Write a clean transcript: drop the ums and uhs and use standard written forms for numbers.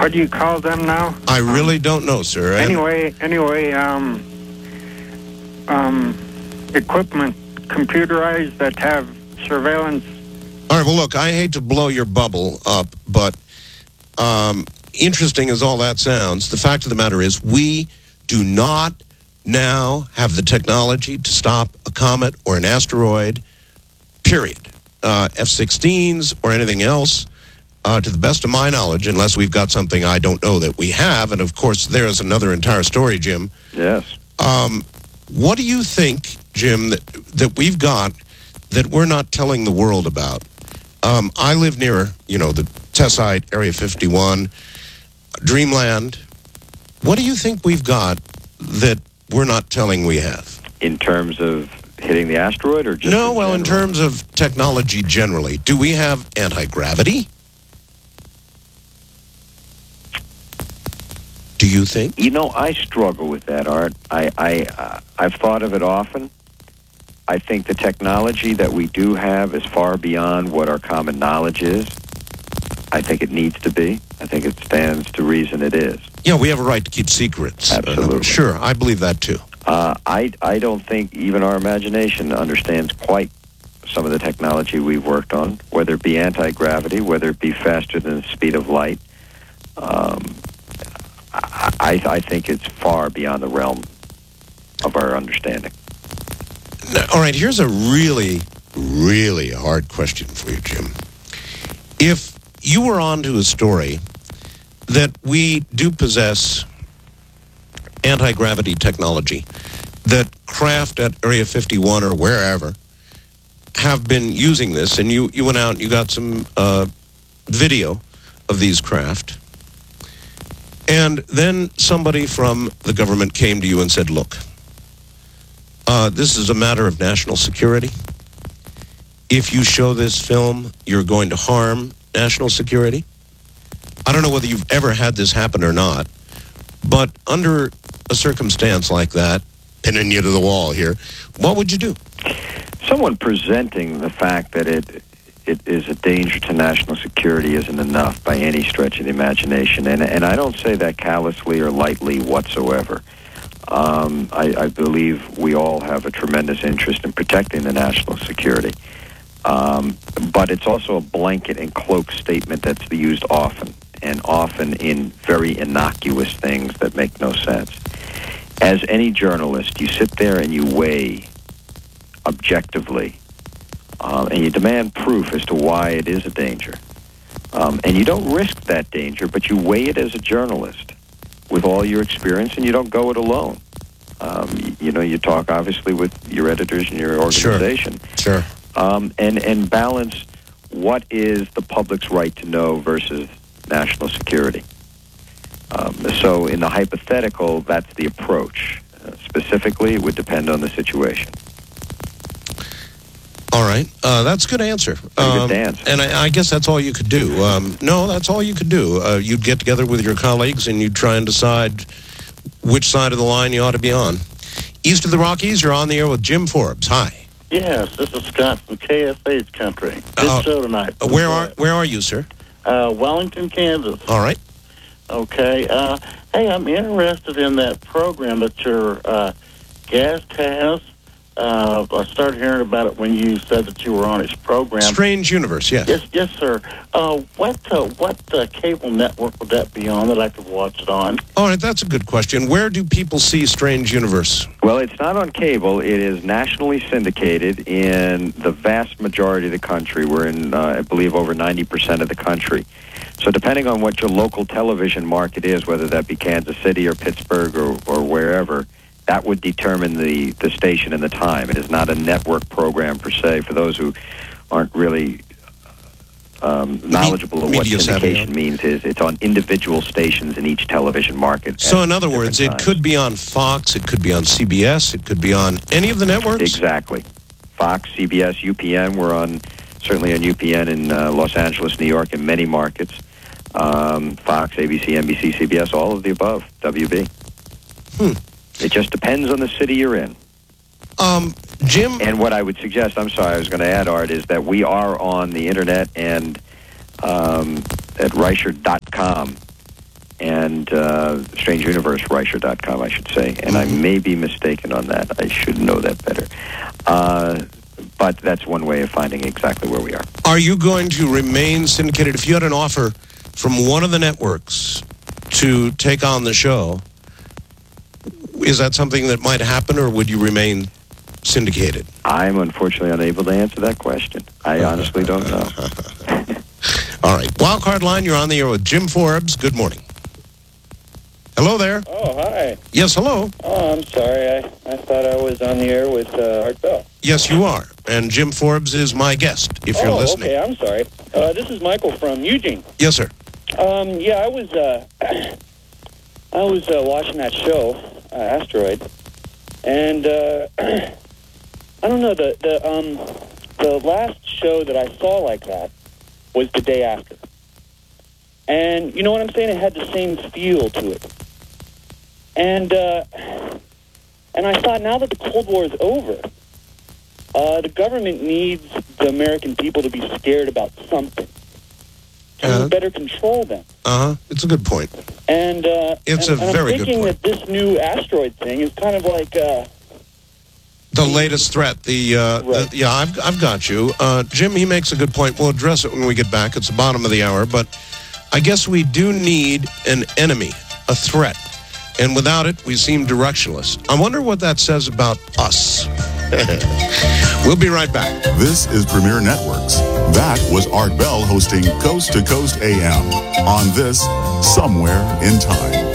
What do you call them now? I really don't know, sir. Anyway, equipment computerized that have surveillance. All right, well, look, I hate to blow your bubble up, but interesting as all that sounds, the fact of the matter is we do not now have the technology to stop a comet or an asteroid, period. F-16s or anything else, to the best of my knowledge, unless we've got something I don't know that we have. And, of course, there's another entire story, Jim. Yes. What do you think, Jim, that we've got that we're not telling the world about? I live near, the Tessite, Area 51, Dreamland. What do you think we've got that we're not telling we have? In terms of hitting the asteroid or just... No, well, in terms of technology generally. Do we have anti-gravity? Do you think? I struggle with that, Art. I've thought of it often. I think the technology that we do have is far beyond what our common knowledge is. I think it needs to be. I think it stands to reason it is. Yeah, we have a right to keep secrets. Absolutely. Sure, I believe that too. I don't think even our imagination understands quite some of the technology we've worked on, whether it be anti-gravity, whether it be faster than the speed of light. I think it's far beyond the realm of our understanding. Now, all right, here's a really, really hard question for you, Jim. If you were onto a story that we do possess anti-gravity technology, that craft at Area 51 or wherever have been using this, and you went out and you got some video of these craft, and then somebody from the government came to you and said, look, this is a matter of national security. If you show this film, you're going to harm national security. I don't know whether you've ever had this happen or not, but under a circumstance like that, pinning you to the wall here, what would you do? Someone presenting the fact that it is a danger to national security isn't enough by any stretch of the imagination, and I don't say that callously or lightly whatsoever. I believe we all have a tremendous interest in protecting the national security, but it's also a blanket and cloak statement that's used often, and often in very innocuous things that make no sense. As any journalist, you sit there and you weigh objectively, and you demand proof as to why it is a danger. And you don't risk that danger, but you weigh it as a journalist with all your experience, and you don't go it alone. You talk, obviously, with your editors and your organization. Sure. And balance what is the public's right to know versus national security. So in the hypothetical, that's the approach. Specifically, it would depend on the situation. All right. That's a good answer. Good dance. And I guess that's all you could do. No, that's all you could do. You'd get together with your colleagues and you'd try and decide which side of the line you ought to be on. East of the Rockies, you're on the air with Jim Forbes. Hi. Yes, this is Scott from KSA's country. Good show tonight. Where are you, sir? Wellington, Kansas. All right. Okay. Hey, I'm interested in that program that your guest has. I started hearing about it when you said that you were on his program. Strange Universe, yes. Yes, sir. What cable network would that be on that I could watch it on? All right, that's a good question. Where do people see Strange Universe? Well, it's not on cable. It is nationally syndicated in the vast majority of the country. We're in, I believe, over 90% of the country. So depending on what your local television market is, whether that be Kansas City or Pittsburgh or wherever, that would determine the station and the time. It is not a network program per se. For those who aren't really knowledgeable of what syndication means, is it's on individual stations in each television market. So in other words, it could be on Fox, it could be on CBS, it could be on any of the networks? Exactly. Fox, CBS, UPN. We're certainly on UPN in Los Angeles, New York, in many markets. Fox, ABC, NBC, CBS, all of the above, WB. It just depends on the city you're in. Jim? And what I would suggest, I was going to add, Art, is that we are on the Internet and at Reichert.com. and Strange Universe, Reicher.com, I should say. And I may be mistaken on that. I should know that better. But that's one way of finding exactly where we are. Are you going to remain syndicated? If you had an offer from one of the networks to take on the show, is that something that might happen, or would you remain syndicated? I'm unfortunately unable to answer that question. I honestly don't know. All right. Wildcard Line, you're on the air with Jim Forbes. Good morning. Hello there. Oh, hi. Yes, hello. Oh, I'm sorry. I thought I was on the air with Art Bell. Yes, you are. And Jim Forbes is my guest, if you're listening. Okay, I'm sorry. This is Michael from Eugene. Yes, sir. Yeah, I was watching that show, Asteroid, and I don't know, the last show that I saw like that was the day after. And you know what I'm saying? It had the same feel to it. And I thought, now that the Cold War is over, the government needs the American people to be scared about something to better control them. It's a good point. And it's a and very I'm good thinking point. that this new asteroid thing is kind of like The latest threat. Right. Yeah, I've got you. Jim, he makes a good point. We'll address it when we get back. It's the bottom of the hour, but I guess we do need an enemy, a threat. And without it, we seem directionless. I wonder what that says about us. We'll be right back. This is Premier Networks. That was Art Bell hosting Coast to Coast AM on this Somewhere in Time.